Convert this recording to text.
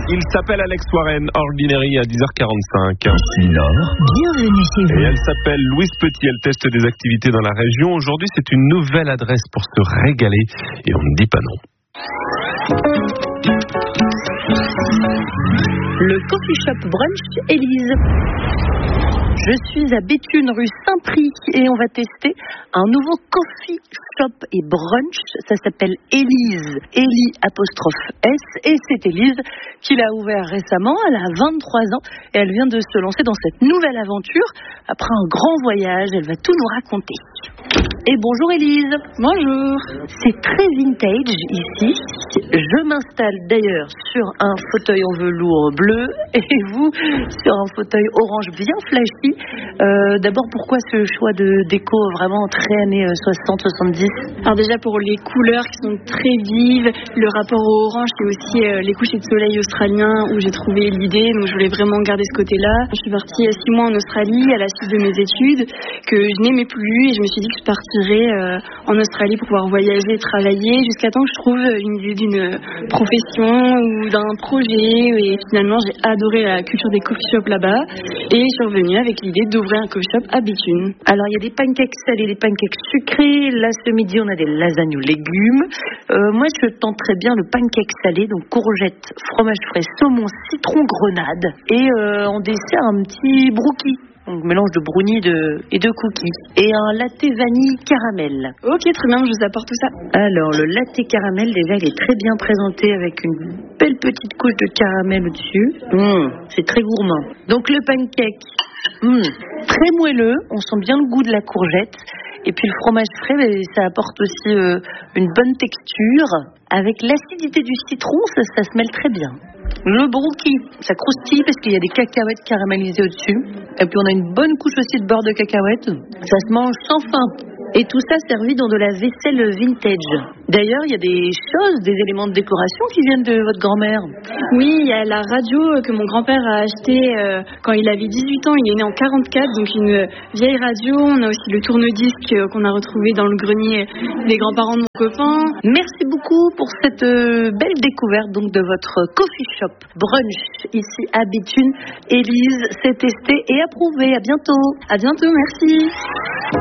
Il s'appelle Alex Warren, Ordinary à 10h45. Nord, bienvenue chez vous. Et elle s'appelle Louise Petit, elle teste des activités dans la région. Aujourd'hui, c'est une nouvelle adresse pour se régaler et on ne dit pas non. Le coffee shop brunch Élise. Je suis à Béthune, rue Saint-Prix, et on va tester un nouveau coffee shop et brunch. Ça s'appelle Élise, Élie apostrophe S, et c'est Élise qui l'a ouvert récemment. Elle a 23 ans et elle vient de se lancer dans cette nouvelle aventure. Après un grand voyage, elle va tout nous raconter. Et bonjour Élise. Bonjour. C'est très vintage ici. Je m'installe d'ailleurs sur un fauteuil en velours bleu et vous sur un fauteuil orange bien flashy. D'abord, pourquoi ce choix de déco vraiment très années 60-70? Alors déjà pour les couleurs qui sont très vives, le rapport au orange et aussi les couchers de soleil australiens où j'ai trouvé l'idée, donc je voulais vraiment garder ce côté-là. Je suis partie 6 mois en Australie à la suite de mes études que je n'aimais plus et je me suis dit que je partirais en Australie pour pouvoir voyager et travailler jusqu'à temps que je trouve une idée d'une profession ou d'un projet, et finalement j'ai adoré la culture des coffee shops là-bas et je suis revenue avec l'idée d'ouvrir un coffee shop à Béthune. Alors il y a des pancakes salés, des pancakes sucrés. Là ce midi on a des lasagnes aux légumes. Moi je tente très bien le pancake salé, donc courgettes, fromage frais, saumon, citron, grenade, et en dessert un petit brookie. Donc mélange de brownie et de cookies. Et un latte vanille caramel. Ok, très bien, je vous apporte tout ça. Alors, le latte caramel, déjà, il est très bien présenté avec une belle petite couche de caramel au-dessus. C'est très gourmand. Donc, le pancake, très moelleux. On sent bien le goût de la courgette. Et puis, le fromage frais, ça apporte aussi une bonne texture. Avec l'acidité du citron, ça se mêle très bien. Le brookie, ça croustille parce qu'il y a des cacahuètes caramélisées au-dessus. Et puis on a une bonne couche aussi de beurre de cacahuètes. Ça se mange sans fin. Et tout ça servi dans de la vaisselle vintage. D'ailleurs, il y a des choses, des éléments de décoration qui viennent de votre grand-mère. Oui, il y a la radio que mon grand-père a achetée quand il avait 18 ans. Il est né en 44, donc une vieille radio. On a aussi le tourne-disque qu'on a retrouvé dans le grenier des grands-parents de mon copain. Merci beaucoup pour cette belle découverte donc de votre coffee shop brunch ici à Béthune. Élise, c'est testé et approuvé. À bientôt. À bientôt, merci.